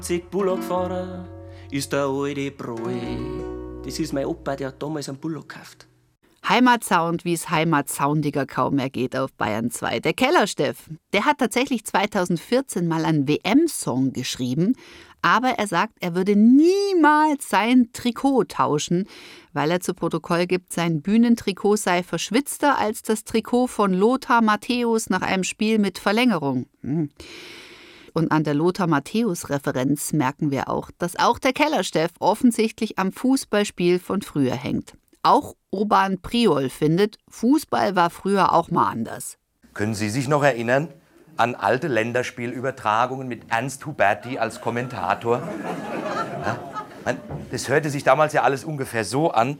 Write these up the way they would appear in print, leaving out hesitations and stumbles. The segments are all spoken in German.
Bullock gefahren ist der alte Bräu. Das ist mein Opa, der hat damals einen Bullock gekauft. Heimatsound, wie es heimatsoundiger kaum mehr geht auf Bayern 2. Der Kellersteff, der hat tatsächlich 2014 mal einen WM-Song geschrieben, aber er sagt, er würde niemals sein Trikot tauschen, weil er zu Protokoll gibt, sein Bühnentrikot sei verschwitzter als das Trikot von Lothar Matthäus nach einem Spiel mit Verlängerung. Und an der Lothar Matthäus-Referenz merken wir auch, dass auch der Kellersteff offensichtlich am Fußballspiel von früher hängt. Auch Urban Priol findet, Fußball war früher auch mal anders. Können Sie sich noch erinnern an alte Länderspielübertragungen mit Ernst Huberti als Kommentator? Ja? Das hörte sich damals ja alles ungefähr so an.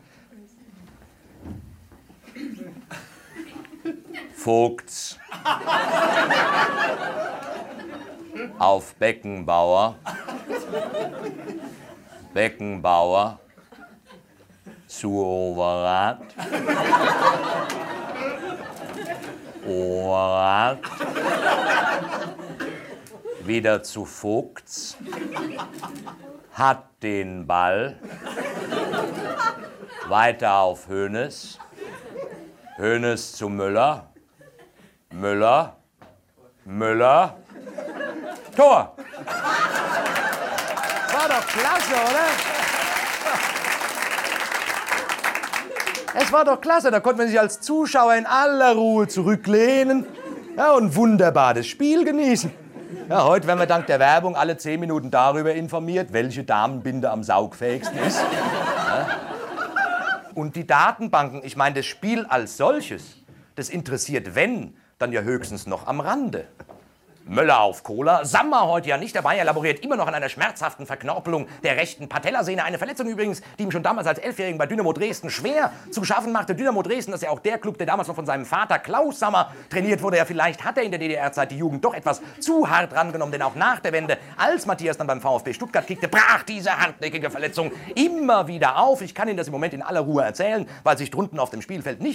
Vogts auf Beckenbauer. Beckenbauer zu Overath. Overath. Wieder zu Vogts. Hat den Ball. Weiter auf Hoeneß. Hoeneß zu Müller. Müller. Müller. Tor! War doch klasse, oder? Es war doch klasse, da konnte man sich als Zuschauer in aller Ruhe zurücklehnen, ja, und wunderbar das Spiel genießen. Ja, heute werden wir dank der Werbung alle 10 Minuten darüber informiert, welche Damenbinde am saugfähigsten ist. Ja. Und die Datenbanken, ich meine, das Spiel als solches, das interessiert, wenn, dann ja höchstens noch am Rande. Möller auf Cola, Sammer heute ja nicht dabei, er laboriert immer noch an einer schmerzhaften Verknorpelung der rechten Patellasehne. Eine Verletzung übrigens, die ihm schon damals als 11-Jährigen bei Dynamo Dresden schwer zu schaffen machte. Dynamo Dresden, das ist ja auch der Club, der damals noch von seinem Vater Klaus Sammer trainiert wurde. Ja, vielleicht hat er in der DDR-Zeit die Jugend doch etwas zu hart rangenommen, denn auch nach der Wende, als Matthias dann beim VfB Stuttgart kickte, brach diese hartnäckige Verletzung immer wieder auf. Ich kann Ihnen das im Moment in aller Ruhe erzählen, weil sich drunten auf dem Spielfeld nicht